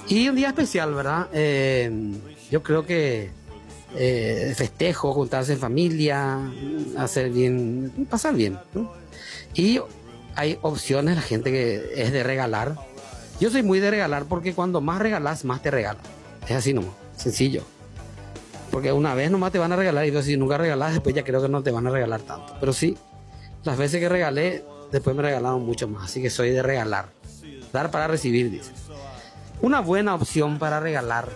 Y un día especial, ¿verdad? Yo creo que festejo, juntarse en familia, hacer bien, pasar bien, ¿no? Y hay opciones, la gente que es de regalar. Yo soy muy de regalar porque cuando más regalas, más te regalan. Es así nomás, sencillo. Porque una vez nomás te van a regalar y si nunca regalas, después ya creo que no te van a regalar tanto. Pero sí, las veces que regalé, después me regalaron mucho más. Así que soy de regalar. Dar para recibir, dice. Una buena opción para regalar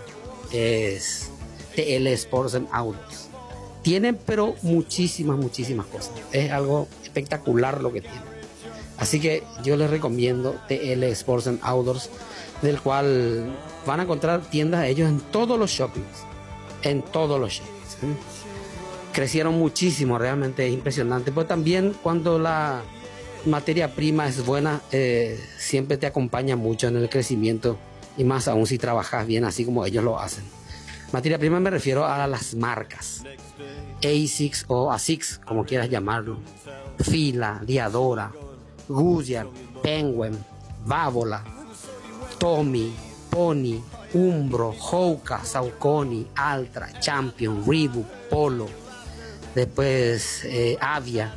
es TL Sports and Outdoors. Tienen pero muchísimas cosas. Es algo espectacular lo que tienen. Así que yo les recomiendo TL Sports and Outdoors, del cual van a encontrar tiendas de ellos en todos los shoppings. En todos los shoppings. Crecieron muchísimo, realmente es impresionante. Pero también cuando la materia prima es buena, siempre te acompaña mucho en el crecimiento. Y más aún si trabajas bien así como ellos lo hacen. Materia prima me refiero a las marcas. ASICS o ASICS, como quieras llamarlo. Fila, Diadora, Goodyear, Penguin, Bávola, Tommy, Pony, Umbro, Hoka, Saucony, Altra, Champion, Reebok, Polo. Después Avia.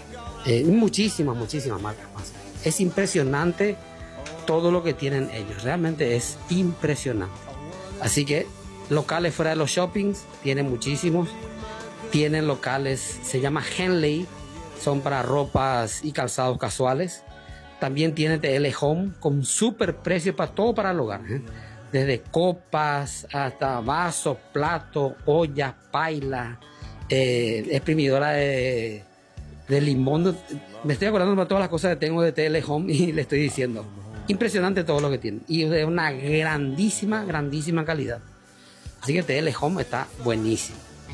Muchísimas marcas más. Es impresionante todo lo que tienen ellos, realmente es impresionante. Así que locales fuera de los shoppings, tienen muchísimos. Tienen locales, se llama Henley, son para ropas y calzados casuales. También tiene TL Home con super precio para todo para el hogar, desde copas hasta vasos, platos, ollas, pailas, exprimidora de limón. Me estoy acordando de todas las cosas que tengo de TL Home y le estoy diciendo. Impresionante todo lo que tiene. Y de una grandísima calidad. Así que TL Home está buenísimo.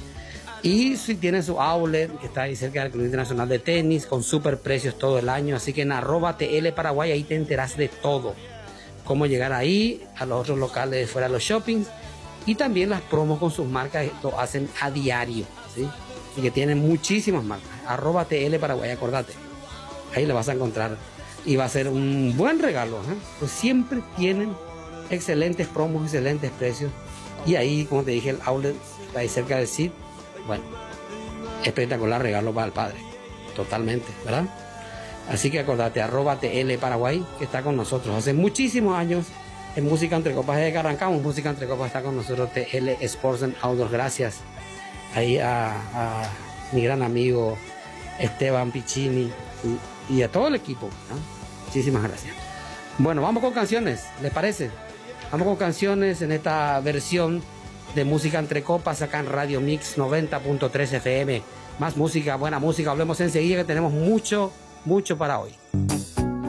Y si tiene su outlet, que está ahí cerca del Club Internacional de Tenis, con super precios todo el año. Así que en @TL Paraguay, ahí te enterás de todo. Cómo llegar ahí, a los otros locales fuera de los shoppings. Y también las promos con sus marcas, lo hacen a diario, ¿sí? Así que tienen muchísimas marcas. @TL Paraguay, acordate. Ahí lo vas a encontrar. Y va a ser un buen regalo, pues siempre tienen excelentes promos, excelentes precios. Y ahí, como te dije, el outlet está ahí cerca del CID. Bueno, espectacular regalo para el padre. Totalmente, ¿verdad? Así que acordate, @TL Paraguay, que está con nosotros hace muchísimos años en Música Entre Copas. Desde que arrancamos Música Entre Copas está con nosotros TL Sports and Outdoors. Gracias ahí a mi gran amigo Esteban Piccini y a todo el equipo, ¿no? Muchísimas gracias. Bueno, vamos con canciones, ¿les parece? Vamos con canciones en esta versión de Música Entre Copas acá en Radio Mix 90.3 FM. Más música, buena música. Hablemos enseguida que tenemos mucho para hoy.